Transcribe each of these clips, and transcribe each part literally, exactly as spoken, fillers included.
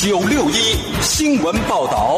九六一新闻报道。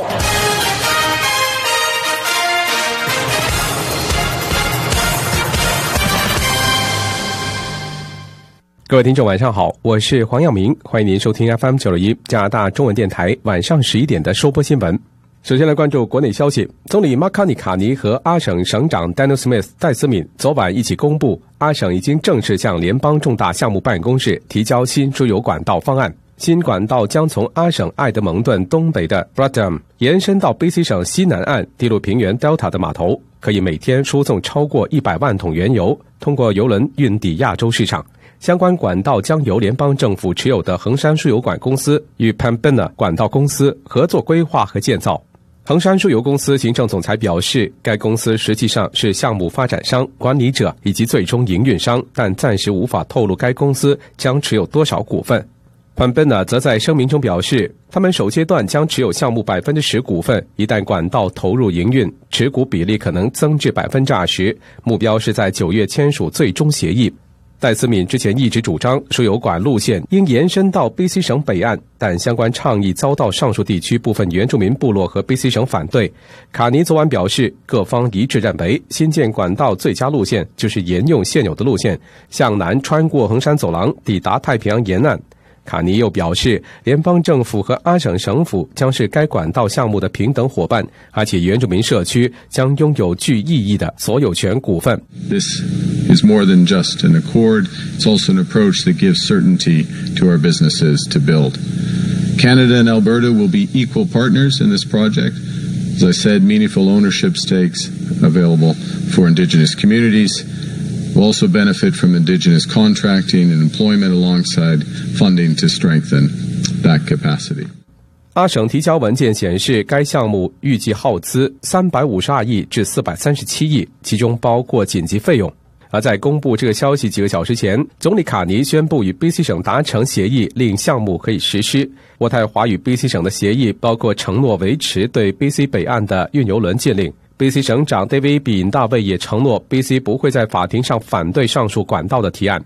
各位听众晚上好，我是黄耀明，欢迎您收听 F M 九六一加拿大中文电台晚上十一点的收播新闻。首先来关注国内消息，总理马卡尼卡尼和阿省省长 Daniel Smith 戴斯敏昨晚一起公布，阿省已经正式向联邦重大项目办公室提交新输油管道方案。新管道将从阿省埃德蒙顿东北的 Bradham 延伸到 B C 省西南岸蒂路平原 Delta 的码头，可以每天输送超过一百万桶原油，通过油轮运抵亚洲市场。相关管道将由联邦政府持有的衡山输油管公司与 Pembina 管道公司合作规划和建造。衡山输油公司行政总裁表示，该公司实际上是项目发展商、管理者以及最终营运商，但暂时无法透露该公司将持有多少股份。Pembina 则在声明中表示，他们首阶段将持有项目 百分之十 股份，一旦管道投入营运，持股比例可能增至 百分之二十， 目标是在九月签署最终协议。戴斯敏之前一直主张输油管路线应延伸到 B C 省北岸，但相关倡议遭到上述地区部分原住民部落和 B C 省反对。卡尼昨晚表示，各方一致认为新建管道最佳路线就是沿用现有的路线，向南穿过衡山走廊抵达太平洋沿岸。卡尼又表示，联邦政府和阿省省府将是该管道项目的平等伙伴，而且原住民社区将拥有具意义的所有权股份。 This is more than just an accord. It's also an approach that gives certainty to our businesses to build. Canada and Alberta will be equal partners in this project. As I said, meaningful ownership stakes available for Indigenous communities.Will also benefit from Indigenous contracting and employment alongside funding to strengthen that capacity. 阿省提交文件显示，该项目预计耗资三百五十二亿至四百三十七亿，其中包括紧急费用。而在公布这个消息几个小时前，总理卡尼宣布与 B C 省达成协议，令项目可以实施。渥太华与 B C 省的协议包括承诺维持对 B C 北岸的运油轮禁令。B C 省长 David 比尹大卫也承诺 B C 不会在法庭上反对上述管道的提案。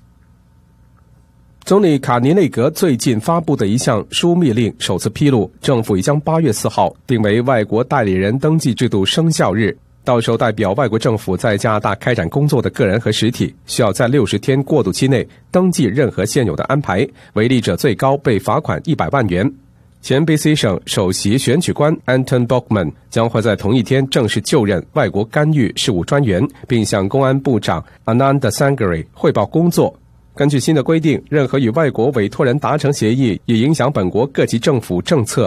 总理卡尼内阁最近发布的一项书密令首次披露，政府已将八月四号定为外国代理人登记制度生效日，到时候代表外国政府在加拿大开展工作的个人和实体需要在六十天过渡期内登记任何现有的安排，违例者最高被罚款一百万元。前 B C 省首席选举官 Anton Bockman 将会在同一天正式就任外国干预事务专员，并向公安部长 Anand Sangari 汇报工作。根据新的规定，任何与外国委托人达成协议，以影响本国各级政府政策